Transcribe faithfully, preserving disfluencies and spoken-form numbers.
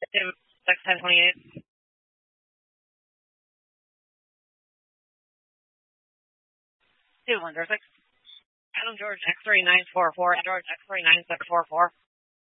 Tim, six ten twenty-eight. Two Windsor six. Adam George X three nine four four. George X three nine six four four.